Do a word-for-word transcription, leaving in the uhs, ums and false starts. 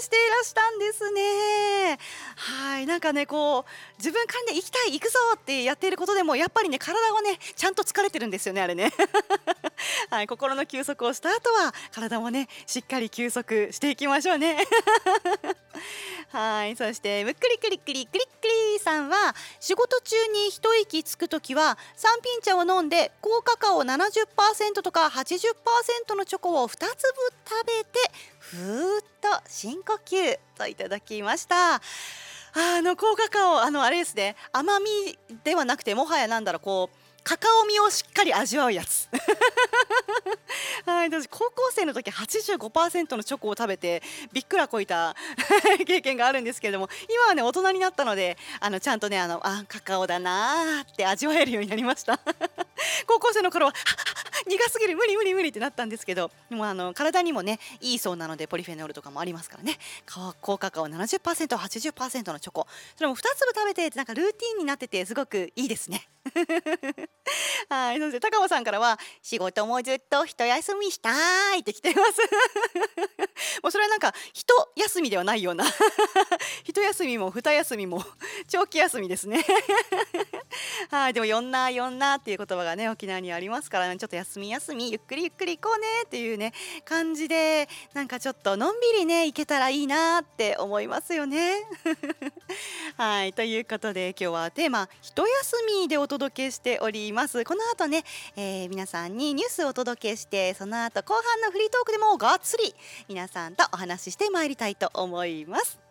していらしたんですね。はい、なんかね、こう自分からね行きたい行くぞってやっていることでもやっぱりね体はねちゃんと疲れてるんですよねあれね。はい、心の休息をした後は体もねしっかり休息していきましょうね。はい、そしてむっくりくりくりくりくりさんは仕事中に一息つくときは三品茶を飲んで高カカオななじゅっパーセントとかはちじゅっパーセントのチョコをにつぶ食べてふーっと深呼吸といただきました。あの高カカオ、あのあれですね、甘みではなくてもはやなんだろう、こうカカオ味をしっかり味わうやつ。はい、私高校生の時はちじゅうごパーセントのチョコを食べてびっくらこいた経験があるんですけれども、今はね大人になったのであのちゃんとねあのあカカオだなーって味わえるようになりました。高校生の頃は苦すぎる無理無理無理ってなったんですけど、でもあの体にもねいいそうなのでポリフェノールとかもありますからね、か高カカオななじゅっパーセント はちじゅっパーセントのチョコ、それもにつぶ食べてなんかルーティンになっててすごくいいですね。はい、そして高尾さんからは仕事もずっと一休みしたいって来ています。もうそれはなんか一休みではないような一休みも二休みも長期休みですね。はい、でもよんなよんなっていう言葉がね沖縄にはありますから、ね、ちょっと休み休みゆっくりゆっくり行こうねっていうね感じでなんかちょっとのんびりね行けたらいいなって思いますよね。はい、ということで今日はテーマ一休みでお届けしております。この後ね、えー、皆さんにニュースをお届けして、その後後半のフリートークでもがっつり皆さんとお話ししてまいりたいと思います。